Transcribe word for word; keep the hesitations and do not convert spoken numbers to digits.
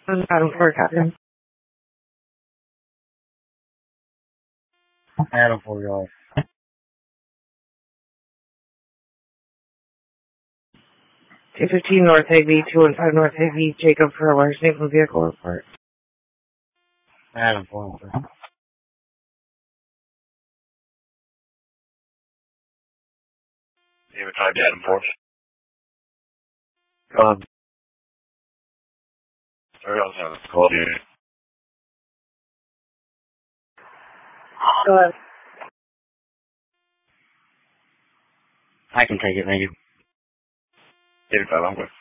Adam four, Captain. Adam four, y'all. two fifteen North Higby, two one five North Higby, Jacob for a large naval vehicle report. Adam four, sir. David five to Adam four. Um, Sorry, I was having a call here. Go ahead. I can take it, thank you. David five, I'm good.